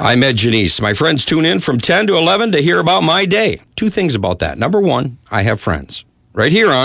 I'm Ed Janice. My friends tune in from 10 to 11 to hear about my day. Two things about that. Number one, I have friends right here on